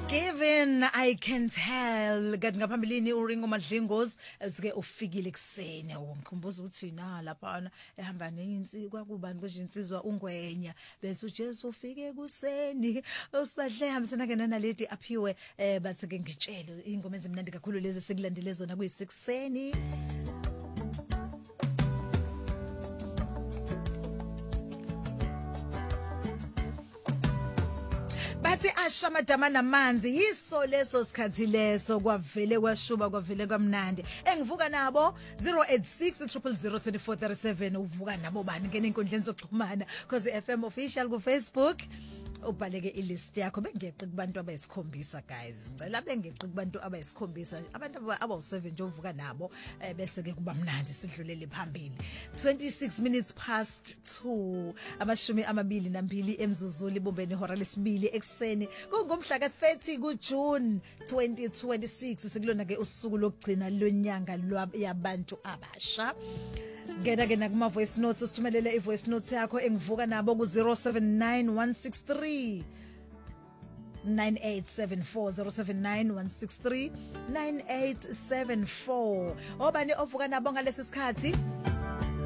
Given I can tell kanti ngaphambilini uRingo Madlingozi esike ufikile kuseni ngikhumbuza ukuthi na lapha ehamba neinsi kwakubani kweje insizwa ungwenya bese uJesu ufike kuseni usibadle hambisana ke naleti aphiwe bathi ke ngitshele ingoma ezimnandi kakhulu lezi sekulandele zona kuyi6 bathi ashamadama namanzi yiso leso sikhathi leso kwavele kwashuba kwavele kwamnandi engivuka nabo 0860002437 uvuka nabo bani ngene inkundleni zokuxhumana cause FM official ku Facebook ubhaleke ilist yakho bengeqi kubantu abayisikhombisa guys ngicela bengeqi kubantu abayisikhombisa abantu abawu7 nje uvuka nabo bese ke kuba mnandi sidlulele phambili 26 minutes past 2 amashumi amabili nambili emzuzuli bombeni ihora lesibili ekseni kungomhla ka30 kuJune 2026 sekulona ke usuku lokugcina lonyanga yabantu abasha Gena kuma voice notes usithumelele i voice note yakho engivuka nabo ku 079163 9874 079163 9874 obani ovuka nabo ngalesi sikhathi